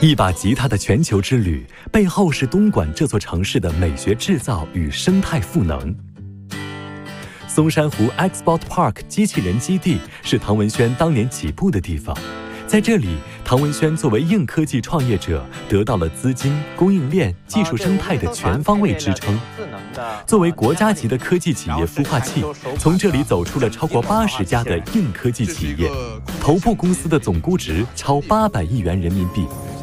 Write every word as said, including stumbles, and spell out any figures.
一把吉他的全球之旅，背后是东莞这座城市的美学制造与生态赋能。松山湖 Xbot Park 机器人基地是唐文轩当年起步的地方，在这里，唐文轩作为硬科技创业者，得到了资金、供应链、技术生态的全方位支撑。作为国家级的科技企业孵化器，从这里走出了超过八十家的硬科技企业，头部公司的总估值超八百亿元人民币。